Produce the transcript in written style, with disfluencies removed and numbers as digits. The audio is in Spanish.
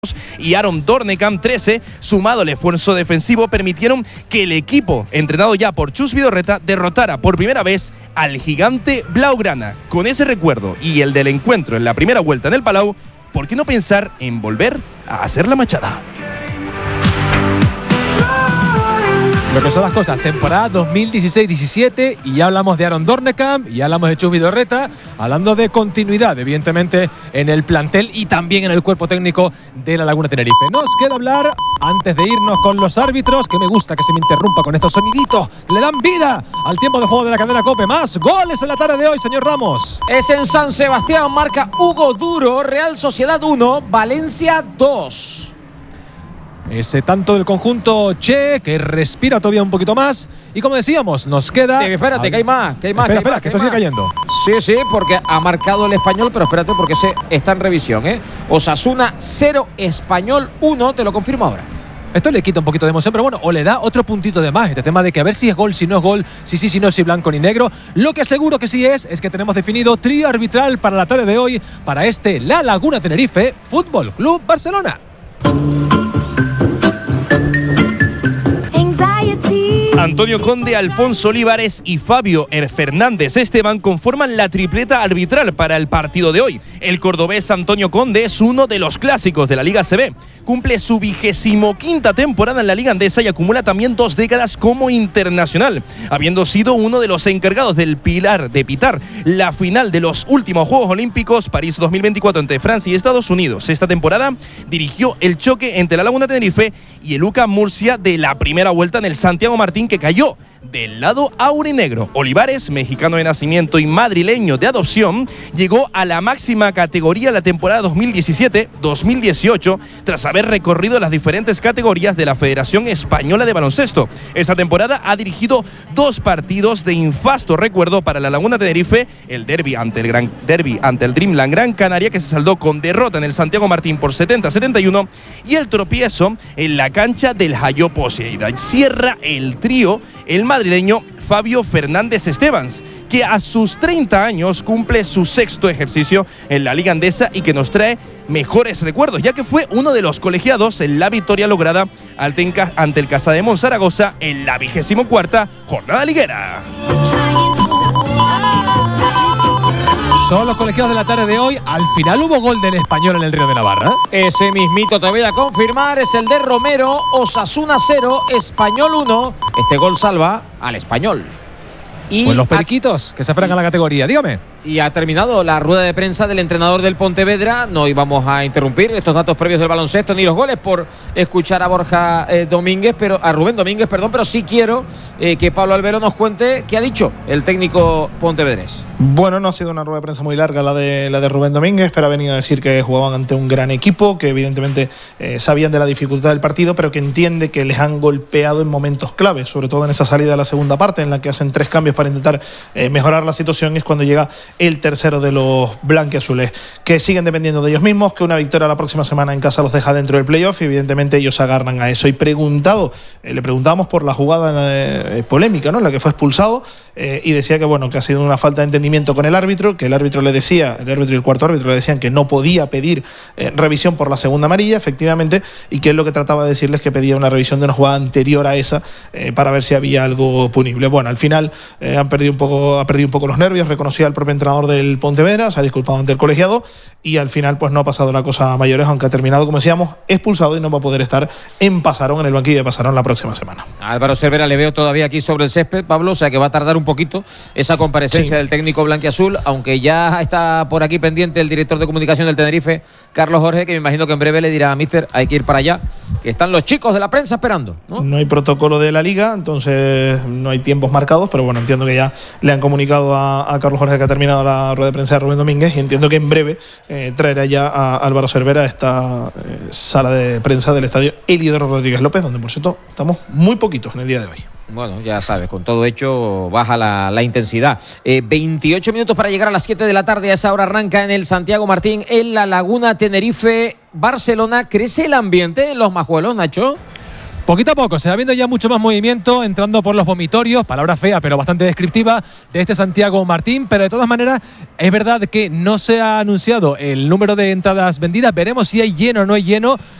y Aaron Dornekam 13, sumado al esfuerzo defensivo, permitieron que el equipo, entrenado ya por Chus Vidorreta, derrotara por primera vez al gigante Blaugrana. Con ese recuerdo y el del encuentro en la primera vuelta en el Palau, ¿por qué no pensar en volver a hacer la machada? Lo que son las cosas, temporada 2016-17, y ya hablamos de Aaron Dornekam, y ya hablamos de Chus Vidorreta, hablando de continuidad, evidentemente, en el plantel y también en el cuerpo técnico de la Laguna Tenerife. Nos queda hablar, antes de irnos con los árbitros, que me gusta que se me interrumpa con estos soniditos, le dan vida al tiempo de juego de la cadena COPE. Más goles en la tarde de hoy, señor Ramos. Es en San Sebastián, marca Hugo Duro, Real Sociedad 1, Valencia 2. Ese tanto del conjunto Che, que respira todavía un poquito más. Y como decíamos, nos queda... Espérate, que hay más, que hay más. Espera, que esto sigue cayendo. Sí, porque ha marcado el Español, pero espérate porque está en revisión, ¿eh? Osasuna 0, Español 1, te lo confirmo ahora. Esto le quita un poquito de emoción, pero bueno, o le da otro puntito de más. Este tema de que a ver si es gol, si no es gol, si no, si blanco ni negro. Lo que seguro que sí es que tenemos definido trío arbitral para la tarde de hoy, para La Laguna Tenerife Fútbol Club Barcelona. Antonio Conde, Alfonso Olivares y Fabio Fernández Esteban conforman la tripleta arbitral para el partido de hoy. El cordobés Antonio Conde es uno de los clásicos de la Liga CB. Cumple su 25ª temporada en la Liga Andesa y acumula también 2 décadas como internacional, habiendo sido uno de los encargados de pitar la final de los últimos Juegos Olímpicos París 2024 entre Francia y Estados Unidos. Esta temporada dirigió el choque entre la Laguna Tenerife y el UCA Murcia de la primera vuelta en el Santiago Martín, que cayó del lado aurinegro. Olivares, mexicano de nacimiento y madrileño de adopción, llegó a la máxima categoría la temporada 2017-2018 tras haber recorrido las diferentes categorías de la Federación Española de Baloncesto. Esta temporada ha dirigido 2 partidos de infasto recuerdo para la Laguna Tenerife: el derbi ante el Dreamland Gran Canaria, que se saldó con derrota en el Santiago Martín por 70-71, y el tropiezo en la cancha del Hayo Poseida. Cierra el trío el madrileño Fabio Fernández Esteban, que a sus 30 años cumple su 6º ejercicio en la Liga Andesa y que nos trae mejores recuerdos, ya que fue uno de los colegiados en la victoria lograda ante el Casademón Zaragoza en la 24ª jornada liguera. Son los colegiados de la tarde de hoy. Al final hubo gol del Español en el Río de Navarra. Ese mismito te voy a confirmar, es el de Romero. Osasuna 0, Español 1. Este gol salva al Español. Y pues los periquitos que se aferran a la categoría. Dígame. Y ha terminado la rueda de prensa del entrenador del Pontevedra. No íbamos a interrumpir estos datos previos del baloncesto ni los goles por escuchar a Rubén Domínguez, pero sí quiero que Pablo Albero nos cuente qué ha dicho el técnico pontevedrés. Bueno, no ha sido una rueda de prensa muy larga la de Rubén Domínguez, pero ha venido a decir que jugaban ante un gran equipo, que evidentemente sabían de la dificultad del partido, pero que entiende que les han golpeado en momentos claves, sobre todo en esa salida de la segunda parte, en la que hacen 3 cambios para intentar mejorar la situación, y es cuando llega el tercero de los blanquiazules, que siguen dependiendo de ellos mismos, que una victoria la próxima semana en casa los deja dentro del playoff, y evidentemente ellos se agarran a eso. Y le preguntábamos por la jugada polémica, ¿no?, en la que fue expulsado, y decía que bueno, que ha sido una falta de entendimiento con el árbitro, que el árbitro y el cuarto árbitro le decían que no podía pedir revisión por la segunda amarilla, efectivamente, y que él lo que trataba de decirles que pedía una revisión de una jugada anterior a esa para ver si había algo punible. Bueno, al final ha perdido un poco los nervios, reconocía al propio entrenador del Pontevedra, se ha disculpado ante el colegiado, y al final pues no ha pasado la cosa a mayores, aunque ha terminado, como decíamos, expulsado, y no va a poder estar en el banquillo de Pasarón la próxima semana. A Álvaro Cervera le veo todavía aquí sobre el césped, Pablo, o sea que va a tardar un poquito esa comparecencia del técnico blanquiazul, aunque ya está por aquí pendiente el director de comunicación del Tenerife, Carlos Jorge, que me imagino que en breve le dirá a míster, hay que ir para allá, que están los chicos de la prensa esperando, ¿no? No hay protocolo de la liga, entonces no hay tiempos marcados, pero bueno, entiendo que ya le han comunicado a Carlos Jorge que ha terminado la rueda de prensa de Rubén Domínguez, y entiendo que en breve traerá ya a Álvaro Cervera a esta sala de prensa del estadio Heliodoro Rodríguez López, donde por cierto estamos muy poquitos en el día de hoy. Bueno, ya sabes, con todo hecho baja la intensidad. 28 minutos para llegar a las 7 de la tarde. A esa hora arranca en el Santiago Martín, en la Laguna Tenerife, Barcelona. ¿Crece el ambiente en los Majuelos, Nacho? Poquito a poco se va viendo ya mucho más movimiento, entrando por los vomitorios, palabra fea pero bastante descriptiva, de este Santiago Martín, pero de todas maneras es verdad que no se ha anunciado el número de entradas vendidas. Veremos si hay lleno o no hay lleno